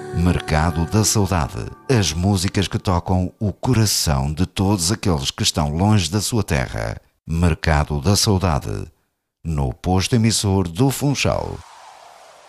Mercado da Saudade. As músicas que tocam o coração de todos aqueles que estão longe da sua terra. Mercado da Saudade. No posto emissor do Funchal.